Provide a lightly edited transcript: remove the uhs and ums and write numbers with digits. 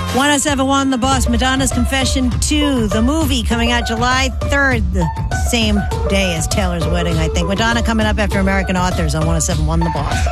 1071 The Boss, Madonna's Confession 2, the movie coming out July 3rd, the same day as Taylor's wedding, I think. Madonna coming up after American Authors on 1071 The Boss.